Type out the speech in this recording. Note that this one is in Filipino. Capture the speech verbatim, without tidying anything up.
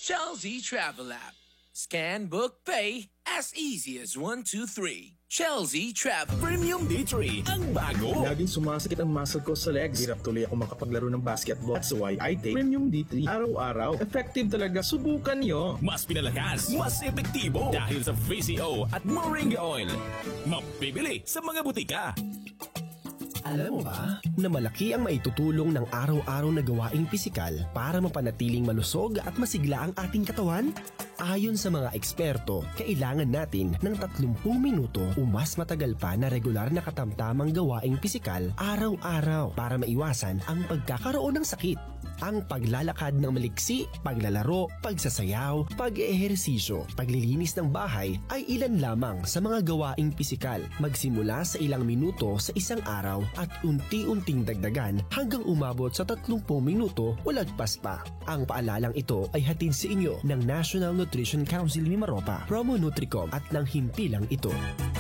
Chelsea Travel App. Scan, book, pay as easy as one, two, three. Chelsea Travel. Premium D three, ang bago. Laging sumasakit ang muscle ko sa legs. Hirap tuloy ako makapaglaro ng basketball. That's why I take Premium D three araw-araw. Effective talaga. Subukan nyo. Mas pinalakas, mas epektibo dahil sa V C O at Moringa Oil. Mapibili sa mga butika. Alam mo ba na malaki ang maitutulong ng araw-araw na gawaing pisikal para mapanatiling malusog at masigla ang ating katawan? Ayon sa mga eksperto, kailangan natin ng tatlumpung minuto o mas matagal pa na regular na katamtamang gawaing pisikal araw-araw para maiwasan ang pagkakaroon ng sakit. Ang paglalakad ng maliksi, paglalaro, pagsasayaw, pag-ehersisyo, paglilinis ng bahay ay ilan lamang sa mga gawaing pisikal. Magsimula sa ilang minuto sa isang araw at unti-unting dagdagan hanggang umabot sa tatlumpung minuto o lagpas pa. Ang paalalang ito ay hatid sa inyo ng National Nutrition Council Mimaropa, Promo Nutricom at ng himpilang ito.